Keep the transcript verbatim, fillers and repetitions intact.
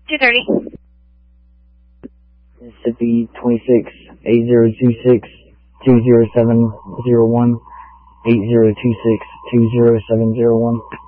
two thirty. Mississippi twenty-six, eight zero two six, two zero seven zero one, eight zero two six, two zero seven zero one.